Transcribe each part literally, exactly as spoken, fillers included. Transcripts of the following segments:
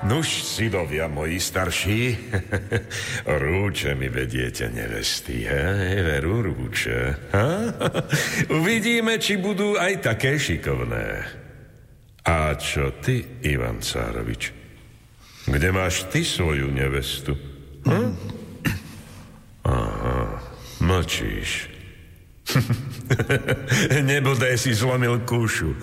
Nuž, synovia moji starší, rúče mi vediete nevesty, hej, veru rúče. Ha? Uvidíme, či budú aj také šikovné. A čo ty, Ivan Cárovič? Kde máš ty svoju nevestu? Hm? Aha, mlčíš. Nebodaj si zlomil kúšu.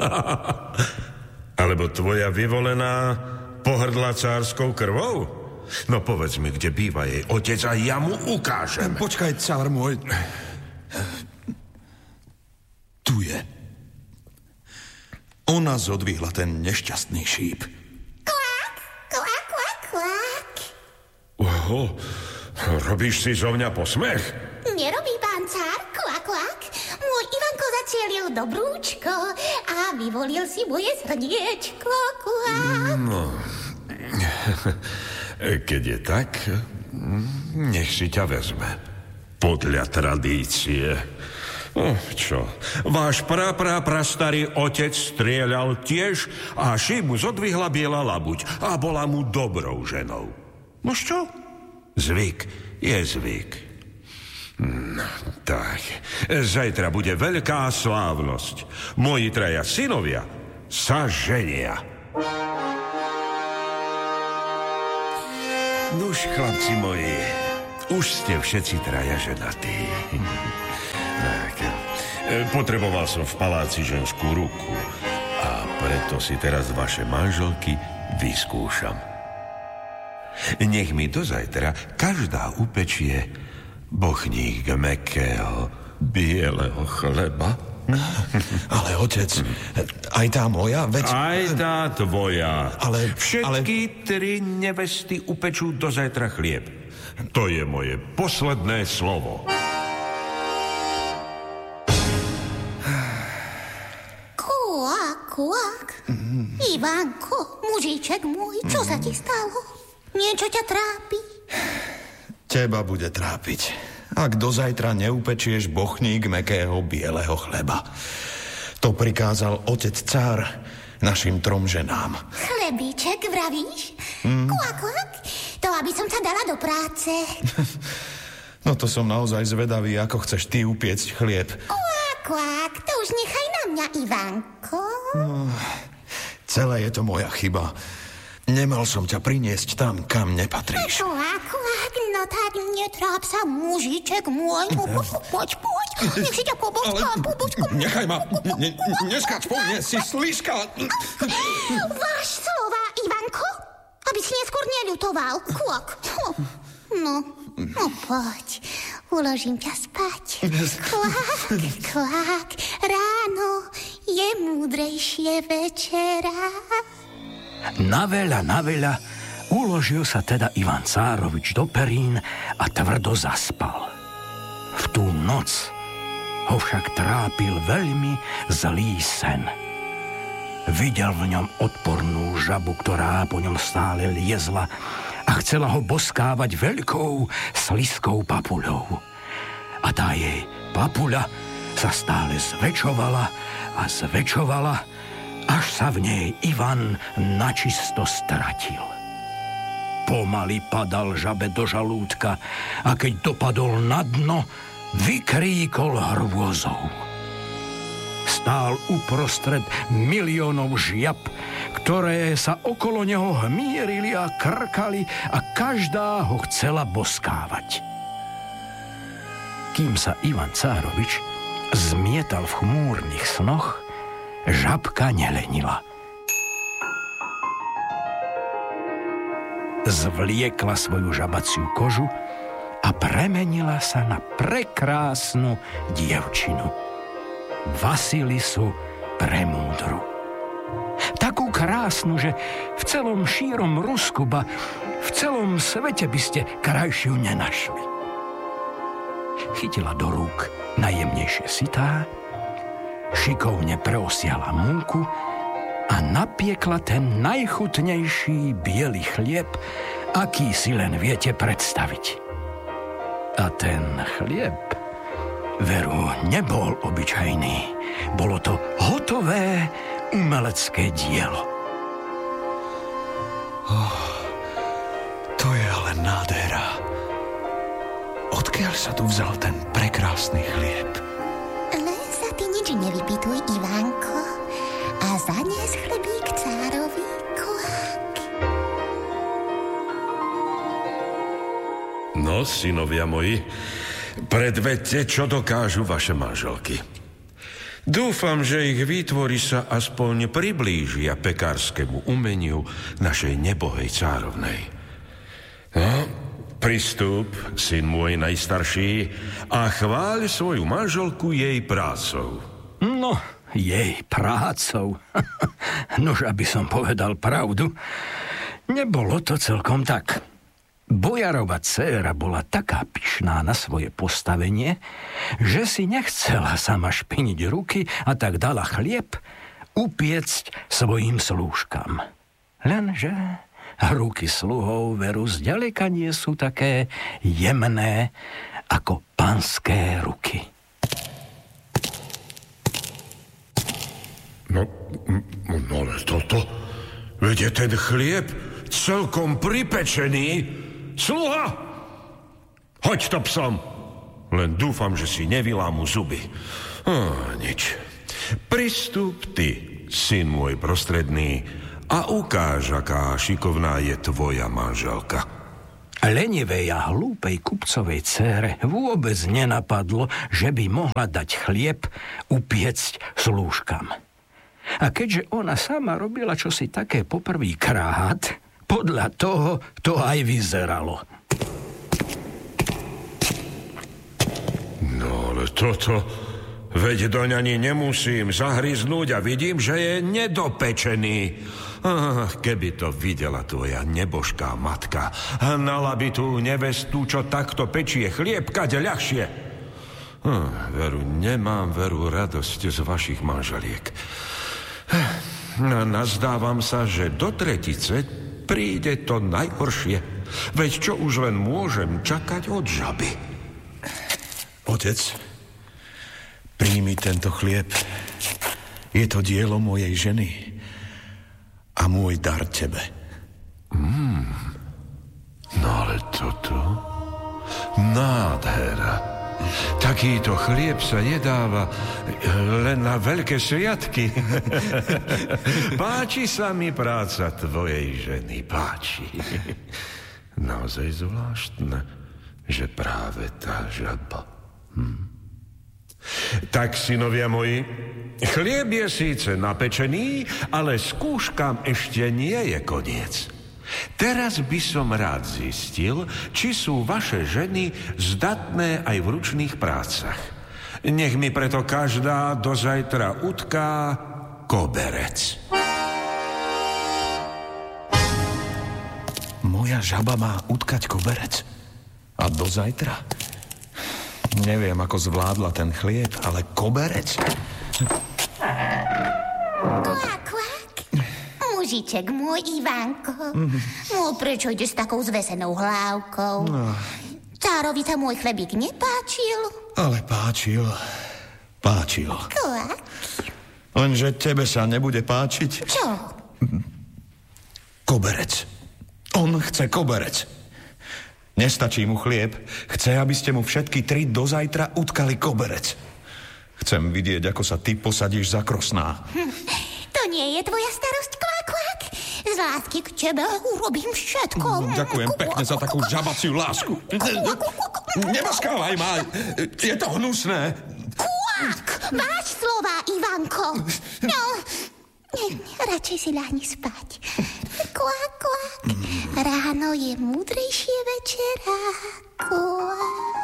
Alebo tvoja vyvolená pohrdla cárskou krvou? No povedz mi, kde býva jej otec a ja mu ukážem. Počkaj, cár môj. Tu je. Ona zodvihla ten nešťastný šíp. Kvák, kvák, kvák, kvák. Oho, robíš si zo mňa posmech? Nerobí, pán cár, kvák, kvák. Môj Ivanko zacielil do brúčko a vyvolil si moje srdiečko, kvák. No, keď je tak, nech si ťa vezme. Podľa tradície. No, čo? Váš pra, pra, prastarý otec strieľal tiež a šíbu zodvihla biela labuť a bola mu dobrou ženou. No čo? Zvyk je zvyk. No, tak, zajtra bude veľká slávnosť. Moji traja synovia sa ženia. Nuž, chlapci moji, už ste všetci traja ženatí. Tak, potreboval som v paláci ženskú ruku a preto si teraz vaše manželky vyskúšam. Nech mi do zajtra každá upečie bochník mäkkého bieleho chleba. Ale otec, aj tá moja, veď... Aj tá tvoja. Ale... Všetky ale... tri nevesty upečú do zajtra chlieb. To je moje posledné slovo. Kuak, kuak. Mm. Ivanko, mužiček môj, čo mm. sa ti stalo? Niečo ťa trápi? Teba bude trápiť, ak dozajtra neupečieš bochník mäkkého bieleho chleba. To prikázal otec cár našim trom ženám. Chlebíček, vravíš? Mm. Kuak, kuak. To, aby som sa dala do práce. No to som naozaj zvedavý, ako chceš ty upiecť chlieb. Kuak, kuak. To už nechaj na mňa, Ivanko. No, celé je to moja chyba. Nemal som ťa priniesť tam, kam nepatríš. Kuak, kuak. No tak netráp sa, mužiček môj. Poď, poď. Nech si ťa pobočkám, pobočkám. Nechaj ma. Ne, neskač po mne, si slíška. Váš slova, Ivanko? Aby si neskôr neľutoval. Kuak. No, no poď. Uložím ťa spať. Kvák, kvák. Ráno je múdrejšie večera. Na veľa, na veľa uložil sa teda Ivan Cárovič do perín a tvrdo zaspal. V tú noc ho však trápil veľmi zlý sen. Videl v ňom odpornú žabu, ktorá po ňom stále liezla a chcela ho boskávať veľkou sliskou papuľou. A tá jej papuľa sa stále zväčšovala a zväčšovala, až sa v nej Ivan načisto stratil. Pomaly padal žabe do žalúdka a keď dopadol na dno, vykríkol hrôzou. Stál uprostred miliónov žiab, ktoré sa okolo neho hmírili a krkali a každá ho chcela boskávať. Kým sa Ivan Cárovič zmietal v chmúrnych snoch, žabka nelenila. Zvliekla svoju žabaciu kožu a premenila sa na prekrásnu dievčinu. Vasilisu Premúdru. Takú krásnu, že v celom šírom Rusku, ba v celom svete by ste krajšiu nenašli. Chytila do rúk najjemnejšie sitá, šikovne preosiala múku a napiekla ten najchutnejší biely chlieb, aký si len viete predstaviť. A ten chlieb, veru, nebol obyčajný. Bolo to hotové umelecké dielo. Oh, nádhera. Odkiaľ sa tu vzal ten prekrásny chlieb? Len sa ty nič nevypýtuj, Ivanko, a zanies chlebík cárovi Kvák. No, synovia moji, predvedte, čo dokážu vaše manželky. Dúfam, že ich výtvory sa aspoň priblížia pekárskému umeniu našej nebohej cárovnej. No, pristúp, syn môj najstarší, a chváľ svoju manželku jej prácou. No, jej prácou. Nož, aby som povedal pravdu, nebolo to celkom tak. Bojarova dcéra bola taká pyšná na svoje postavenie, že si nechcela sama špiniť ruky a tak dala chlieb upiecť svojim slúžkam. Lenže ruky sluhov veru zďaleka nie sú také jemné ako panské ruky. No, no ale toto, veď je ten chlieb celkom pripečený. Sluha! Hoď to psom! Len dúfam, že si nevylámu zuby. Oh, nič. Pristúp ty, syn môj prostredný, a ukáž, aká šikovná je tvoja manželka. Lenivej a hlúpej kupcovej dcére vôbec nenapadlo, že by mohla dať chlieb upiecť slúžkam. A keďže ona sama robila čosi také poprvýkrát, podľa toho to aj vyzeralo. No ale toto, veď doň ani nemusím zahryznúť a vidím, že je nedopečený. Ah, keby to videla tvoja nebožká matka, hnala by tú nevestu, čo takto pečie chlieb, kade ľahšie. Ah, veru, nemám veru radosť z vašich manželiek. No, nazdávam sa, že do tretice príde to najhoršie. Veď čo už len môžem čakať od žaby? Otec, príjmi tento chlieb. Je to dielo mojej ženy a môj dar tebe. Mm. No ale toto... Nádhera. Takýto chlieb sa jedáva len na veľké sviatky. Páči sa mi práca tvojej ženy, páči. Naozaj zvláštne, že práve tá žaba. Hm. Tak, synovia moji, chlieb je síce napečený, ale skúškam ešte nie je koniec. Teraz by som rád zistil, či sú vaše ženy zdatné aj v ručných prácach. Nech mi preto každá do zajtra utká koberec. Moja žaba má utkať koberec? A do zajtra? Neviem, ako zvládla ten chlieb, ale koberec? Kvák, kvák. Mužiček môj, Ivanko. No, prečo ide s takou zvesenou hlávkou? No. Cárovi sa môj chlebík nepáčil? Ale páčil. Páčil. Kvák. Lenže tebe sa nebude páčiť. Čo? Koberec. On chce koberec. Nestačí mu chlieb. Chce, aby ste mu všetky tri do zajtra utkali koberec. Chcem vidieť, ako sa ty posadíš za krosná. Hm, to nie je tvoja starosť, kvák, kvák. Z lásky k tebe urobím všetko. Ďakujem pekne za takú žabaciu lásku. Nemaskávaj ma. Je to hnusné. Kvák, váš slova, Ivanko. No, radšej si ľahni spať. Kvák, kvák. Ráno je múdrejšie večera. Kvák.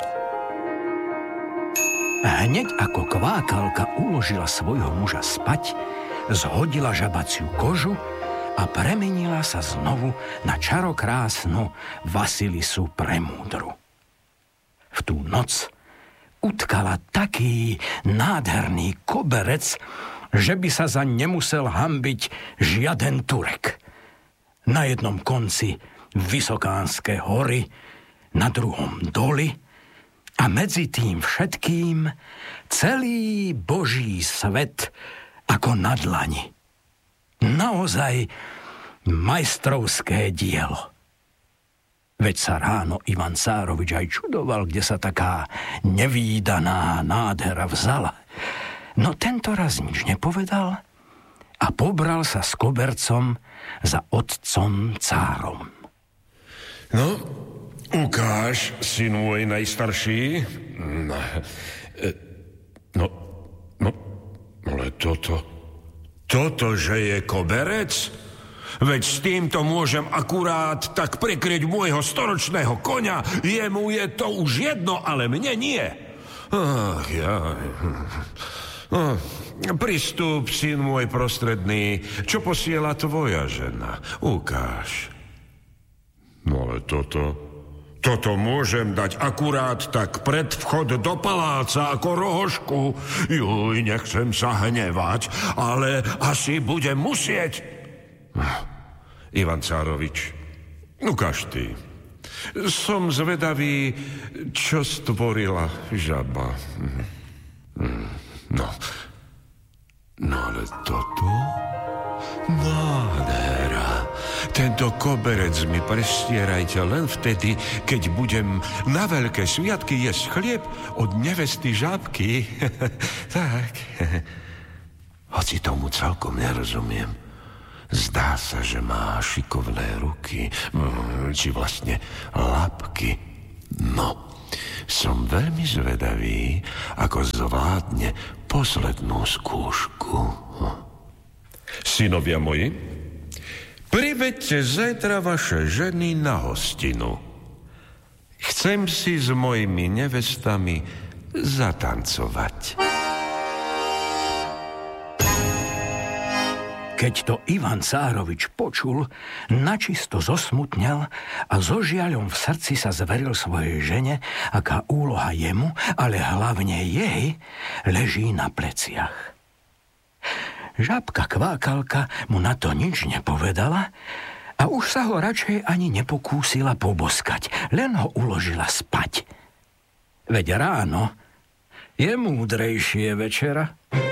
Hneď ako kvákalka uložila svojho muža spať, zhodila žabaciu kožu a premenila sa znovu na čarokrásnu Vasilisu Premúdru. V tú noc utkala taký nádherný koberec, že by sa zaň nemusel hanbiť žiaden Turek. Na jednom konci Vysokánske hory, na druhom doly a medzi tým všetkým celý Boží svet ako na dlani. Naozaj majstrovské dielo. Veď sa ráno Ivan Cárovič aj čudoval, kde sa taká nevídaná nádhera vzala. No tento raz nič nepovedal a pobral sa s kobercom za otcom Cárom. No, ukáž, syn môj najstarší. No, no, no ale toto, toto, že je koberec? Veď s týmto môžem akurát tak prikryť môjho storočného koňa. Jemu je to už jedno, ale mne nie. Ach, ja... Oh, pristup, syn môj prostredný, čo posiela tvoja žena. Ukáž. No ale toto... Toto môžem dať akurát tak pred vchod do paláca ako rohošku. Juj, nechcem sa hnevať, ale asi budem musieť... Ivan Cárovič, ukáž ty. Som zvedavý, čo stvorila žaba. No, no ale toto? Nádhera. Tento koberec mi prestierajte len vtedy, keď budem na veľké sviatky jesť chlieb od nevesty žabky. Tak. Hoci tomu celkom nerozumiem. Zdá sa, že má šikovné ruky, či vlastne labky. No, som veľmi zvedavý, ako zvládne poslednú skúšku. Synovia moji, priveďte zajtra vaše ženy na hostinu. Chcem si s mojimi nevestami zatancovať. Keď to Ivan Cárovič počul, načisto zosmutnel a so žiaľom v srdci sa zveril svojej žene, aká úloha jemu, ale hlavne jej, leží na pleciach. Žabka kvákalka mu na to nič nepovedala a už sa ho radšej ani nepokúsila poboskať, len ho uložila spať. Veď ráno je múdrejšie večera.